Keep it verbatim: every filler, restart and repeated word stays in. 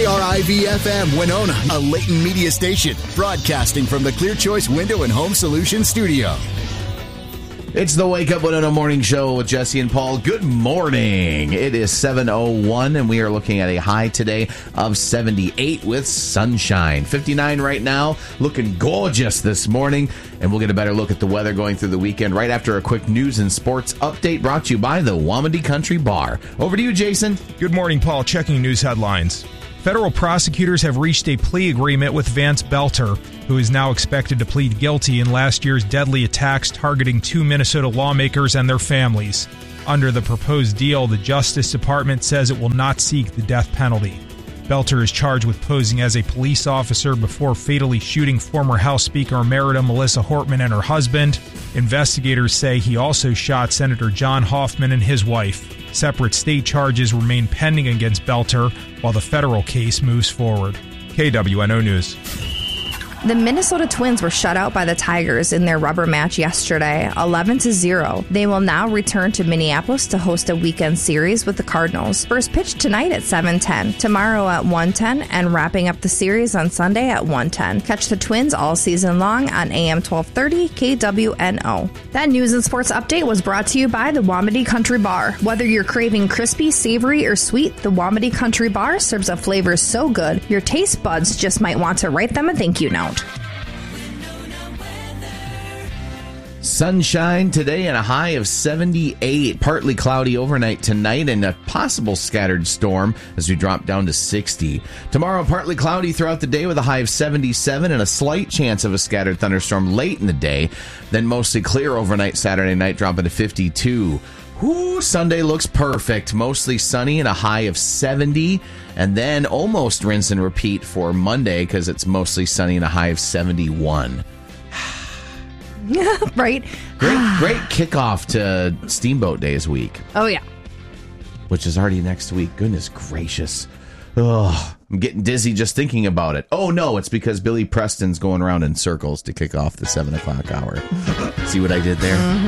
K R I V F M Winona, a Leighton Media station, broadcasting from the Clear Choice Window and Home Solutions studio. It's the Wake Up Winona Morning Show with Jesse and Paul. Good morning. It is seven oh one, and we are looking at a high today of seventy-eight with sunshine. fifty-nine right now, looking gorgeous this morning, and we'll get a better look at the weather going through the weekend right after a quick news and sports update brought to you by the Wamedy Country Bar. Over to you, Jason. Good morning, Paul. Checking news headlines. Federal prosecutors have reached a plea agreement with Vance Belter, who is now expected to plead guilty in last year's deadly attacks targeting two Minnesota lawmakers and their families. Under the proposed deal, the Justice Department says it will not seek the death penalty. Belter is charged with posing as a police officer before fatally shooting former House Speaker Emerita Melissa Hortman and her husband. Investigators say he also shot Senator John Hoffman and his wife. Separate state charges remain pending against Belter while the federal case moves forward. K W N O News. The Minnesota Twins were shut out by the Tigers in their rubber match yesterday, eleven to zero. They will now return to Minneapolis to host a weekend series with the Cardinals. First pitch tonight at seven ten, tomorrow at one ten, and wrapping up the series on Sunday at one ten. Catch the Twins all season long on A M twelve thirty K W N O. That news and sports update was brought to you by the Wamedy Country Bar. Whether you're craving crispy, savory, or sweet, the Wamedy Country Bar serves up flavors so good, your taste buds just might want to write them a thank you note. Sunshine today and a high of seventy-eight. Partly cloudy overnight tonight and a possible scattered storm as we drop down to sixty. Tomorrow, partly cloudy throughout the day with a high of seventy-seven and a slight chance of a scattered thunderstorm late in the day. Then mostly clear overnight Saturday night, dropping to fifty-two. Whoo, Sunday looks perfect. Mostly sunny and a high of seventy. And then almost rinse and repeat for Monday because it's mostly sunny and a high of seventy-one. Right? Great, great kickoff to Steamboat Days week. Oh, yeah. Which is already next week. Goodness gracious. Ugh, I'm getting dizzy just thinking about it. Oh, no, it's because Billy Preston's going around in circles to kick off the seven o'clock hour. See what I did there? Mm-hmm.